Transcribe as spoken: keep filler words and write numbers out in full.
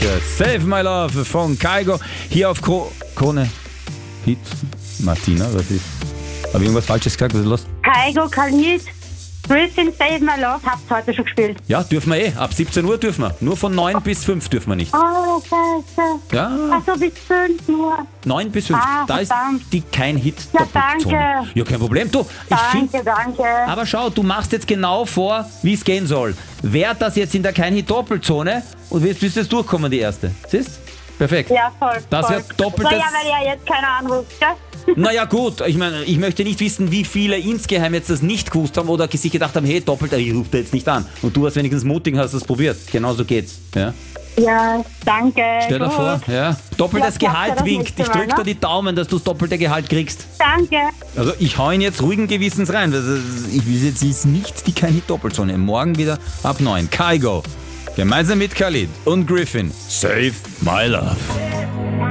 Save My Love von Kygo. Hier auf Kro- Krone Hit. Martina, was ist? Habe ich irgendwas Falsches gesagt? Was ist los? Kygo, Khalid, Griffin, Save My Love, habt ihr heute schon gespielt. Ja, dürfen wir eh. Ab siebzehn Uhr dürfen wir. Nur von neun bis fünf dürfen wir nicht. Oh, scheiße. Ja, Achso, bis fünf nur. neun bis fünf. Ah, Da ist verdammt. die kein Hit Ja, Doppelzone. danke. Ja, kein Problem. Du, ich finde. Danke, danke. Aber schau, du machst jetzt genau vor, wie es gehen soll. Wer das jetzt in der kein Hit Doppelzone und wirst bis es durchkommen, die erste. Siehst? Perfekt. Ja, voll. Das voll. wird doppeltes- Naja, weil ja jetzt keiner anruft, gell? Naja gut, ich meine, ich möchte nicht wissen, wie viele insgeheim jetzt das nicht gewusst haben oder sich gedacht haben, hey, doppelt, ich rufe da jetzt nicht an. Und du hast wenigstens mutig und hast das probiert. Genau so geht's. Ja. Ja, danke. Stell dir Gut. vor, ja. Doppeltes Ja, klappt ja Gehalt das winkt. nächste Ich drück Mal, dir ne? die Daumen, dass du das doppelte Gehalt kriegst. Danke. Also ich hau ihn jetzt ruhigen Gewissens rein. Das ist- Ich will jetzt ist nicht die kein Hit Doppelzone. Morgen wieder ab neun. Kygo. Gemeinsam mit Khalid und Griffin. Save My Love.